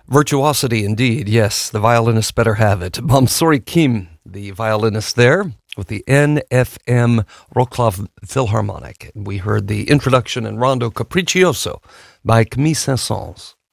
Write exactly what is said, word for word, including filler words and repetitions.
Virtuosity indeed, yes, the violinists better have it. Mansouri Kim, the violinist there, with the N F M Wroclaw Philharmonic. We heard the introduction in Rondo Capriccioso by Camille Saint-Saëns.